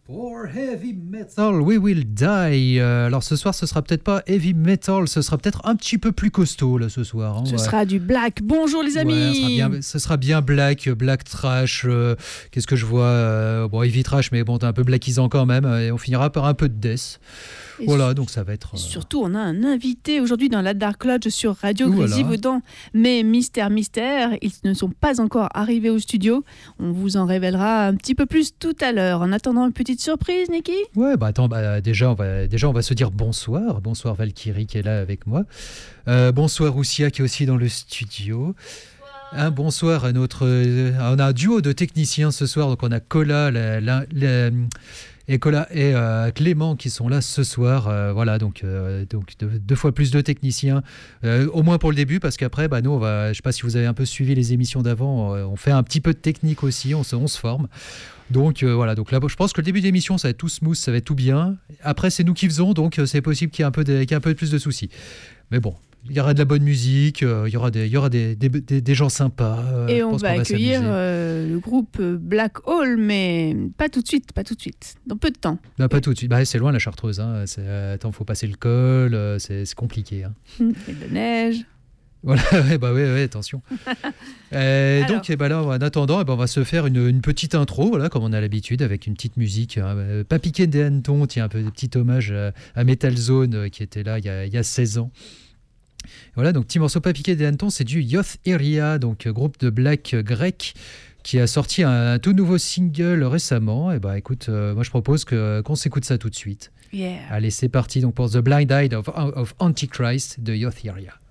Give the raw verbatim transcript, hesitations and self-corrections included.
For heavy metal, we will die. Euh, alors ce soir, ce sera peut-être pas heavy metal, ce sera peut-être un petit peu plus costaud là ce soir. Hein, ce ouais. sera du black. Bonjour les amis. Ouais, ce, sera bien, ce sera bien black, black trash. Euh, qu'est-ce que je vois euh, Bon, heavy trash, mais bon, t'es un peu blackisant quand même. Et on finira par un peu de death. Et voilà, su- donc ça va être. Euh... Surtout, on a un invité aujourd'hui dans la Dark Lodge sur Radio Voilà. Grésilvaudan. Mais mystère, mystère, ils ne sont pas encore arrivés au studio. On vous en révélera un petit peu plus tout à l'heure. En attendant, une petite surprise, Niki. Ouais, bah attends, bah, déjà, on va, déjà, on va se dire bonsoir. Bonsoir Valkyrie qui est là avec moi. Euh, bonsoir Roussia qui est aussi dans le studio. Un bonsoir à notre. Euh, on a un duo de techniciens ce soir. Donc on a Cola, la, la, la, et, Cola et euh, Clément qui sont là ce soir. Euh, voilà, donc, euh, donc deux, deux fois plus de techniciens, euh, au moins pour le début, parce qu'après, bah, nous, on va, je ne sais pas si vous avez un peu suivi les émissions d'avant, on, on fait un petit peu de technique aussi, on se, on se forme. Donc euh, voilà, donc là, je pense que le début d'émission, ça va être tout smooth, ça va être tout bien. Après, c'est nous qui faisons, donc c'est possible qu'il y ait un peu, de, qu'il y ait un peu plus de soucis. Mais bon. Il y aura de la bonne musique, euh, il y aura des, il y aura des, des, des, des gens sympas. Euh, et on va va accueillir euh, le groupe Black Hole, mais pas tout de suite, pas tout de suite, dans peu de temps. Bah, pas tout de suite, bah, c'est loin la Chartreuse. Hein. C'est, attends, il faut passer le col, euh, c'est, c'est compliqué. Hein. Et de la neige. Voilà, ouais, bah ouais, ouais, attention. euh, donc, et bah là, en attendant, et bah, on va se faire une, une petite intro, voilà, comme on a l'habitude, avec une petite musique. Hein, pas piqué des hannetons, tiens, un peu de petit hommage à, à Metal Zone, euh, qui était là il y a, il y a seize ans. Voilà, donc petit morceau pas piqué des hannetons, c'est du Youth Area, donc groupe de black grec qui a sorti un, un tout nouveau single récemment. Et bah écoute, euh, moi je propose que, qu'on s'écoute ça tout de suite. Yeah. Allez, c'est parti donc pour The Blind Eye of, of Antichrist de Youth Area.